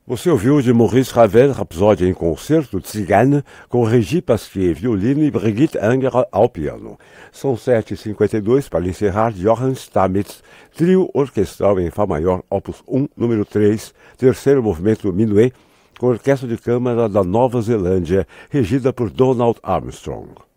Você ouviu de Maurice Ravel, Rapsódia em Concerto, Tzigane, com Régis Pasquier, violino e Brigitte Anger ao piano. São 7h52 para encerrar Johann Stamitz, trio orquestral em Fá maior, opus 1, número 3, terceiro movimento Minuet, com orquestra de câmara da Nova Zelândia, regida por Donald Armstrong.